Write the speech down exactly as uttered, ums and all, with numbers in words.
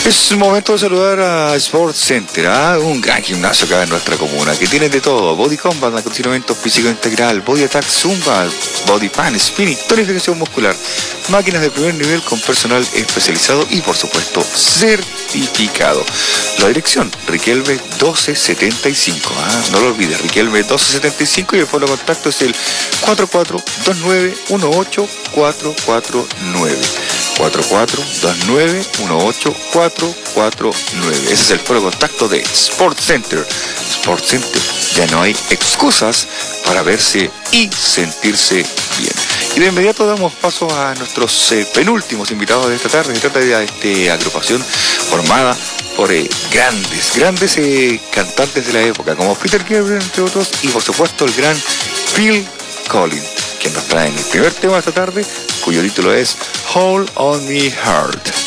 Es momento de saludar a Sport Center, ¿eh? Un gran gimnasio acá en nuestra comuna, que tiene de todo: Body Combat, acondicionamiento físico integral, Body Attack Zumba, Body Pan, Spinning, tonificación muscular, máquinas de primer nivel con personal especializado y, por supuesto, certificado. La dirección, Riquelme doce setenta y cinco, ¿eh? No lo olvides, Riquelme doce setenta y cinco, y el fono de contacto es el cuatro cuatro dos nueve uno ocho cuatro cuatro nueve. cuatro cuatro dos nueve uno ocho cuatro cuatro nueve. Ese es el foro de contacto de Sport Center. Sport Center, ya no hay excusas para verse y sentirse bien. Y de inmediato damos paso a nuestros eh, penúltimos invitados de esta tarde. Se trata de esta agrupación formada por eh, grandes, grandes eh, cantantes de la época, como Peter Gabriel, entre otros, y por supuesto el gran Phil Collins, quien nos trae en el primer tema de esta tarde, cuyo título es Hold on Me Hard.